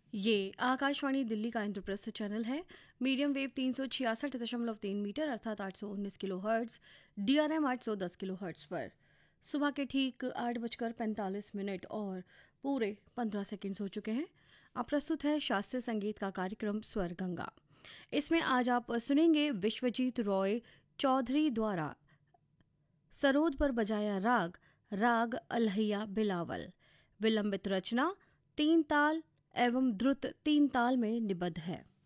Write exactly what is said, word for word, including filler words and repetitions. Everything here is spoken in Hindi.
ये आकाशवाणी दिल्ली का इंद्रप्रस्थ चैनल है। मीडियम वेव तीन सौ छियासठ दशमलव तीन मीटर अर्थात आठ सौ उन्नीस kilo hertz, D R M आठ सौ दस किलो हर्ट्स पर सुबह के ठीक आठ बजकर पैंतालीस मिनट और पूरे पंद्रह सेकंड्स हो चुके हैं। अब प्रस्तुत है शास्त्रीय संगीत का कार्यक्रम स्वर गंगा। इसमें आज आप सुनेंगे विश्वजीत रॉय चौधरी द्वारा सरोद पर बजाया राग राग अलहैया बिलावल। विलंबित रचना तीन ताल एवं द्रुत तीन ताल में निबद्ध है।